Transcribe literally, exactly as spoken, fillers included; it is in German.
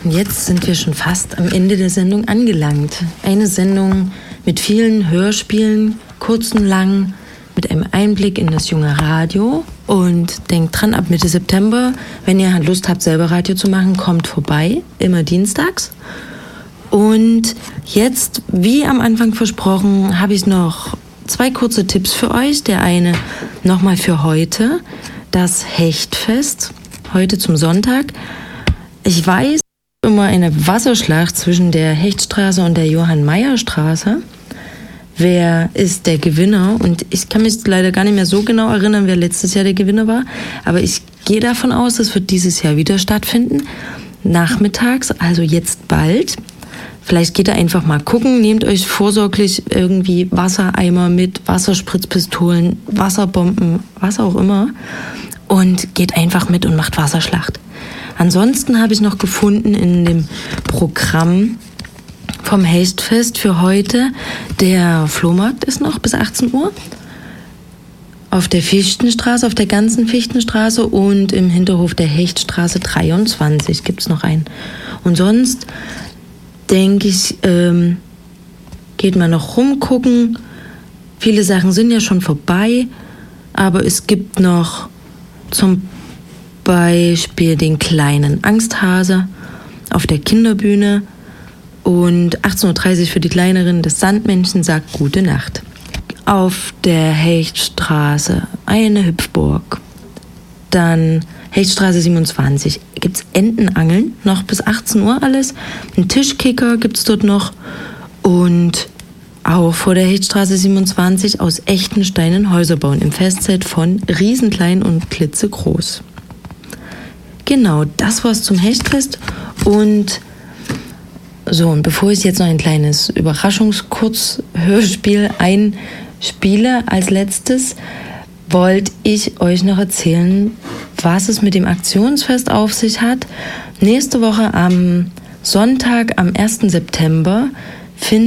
Und jetzt sind wir schon fast am Ende der Sendung angelangt. Eine Sendung mit vielen Hörspielen, kurzen, langen, mit einem Einblick in das junge Radio. Und denkt dran, ab Mitte September, wenn ihr Lust habt, selber Radio zu machen, kommt vorbei, immer dienstags. Und jetzt, wie am Anfang versprochen, habe ich noch zwei kurze Tipps für euch. Der eine nochmal für heute, das Hechtfest, heute zum Sonntag. Ich weiß, immer eine Wasserschlacht zwischen der Hechtstraße und der Johann-Meyer-Straße. Wer ist der Gewinner? Und ich kann mich leider gar nicht mehr so genau erinnern, wer letztes Jahr der Gewinner war. Aber ich gehe davon aus, es wird dieses Jahr wieder stattfinden. Nachmittags, also jetzt bald. Vielleicht geht ihr einfach mal gucken, nehmt euch vorsorglich irgendwie Wassereimer mit, Wasserspritzpistolen, Wasserbomben, was auch immer. Und geht einfach mit und macht Wasserschlacht. Ansonsten habe ich noch gefunden in dem Programm vom Hechtfest für heute, der Flohmarkt ist noch bis achtzehn Uhr. Auf der Fichtenstraße, auf der ganzen Fichtenstraße und im Hinterhof der Hechtstraße dreiundzwanzig gibt es noch einen. Und sonst denke ich, ähm, geht man noch rumgucken. Viele Sachen sind ja schon vorbei, aber es gibt noch zum Beispiel den kleinen Angsthase auf der Kinderbühne und achtzehn Uhr dreißig für die Kleineren, das Sandmännchen sagt Gute Nacht. Auf der Hechtstraße eine Hüpfburg. Dann Hechtstraße siebenundzwanzig gibt's Entenangeln, noch bis achtzehn Uhr alles. Ein Tischkicker gibt's dort noch und auch vor der Hechtstraße siebenundzwanzig aus echten Steinen Häuser bauen im Festzelt von Riesenklein und Klitzegroß. Genau, das war's zum Hechtfest. Und so, und bevor ich jetzt noch ein kleines Überraschungskurzhörspiel einspiele, als letztes wollte ich euch noch erzählen, was es mit dem Aktionsfest auf sich hat. Nächste Woche am Sonntag, am ersten September, findet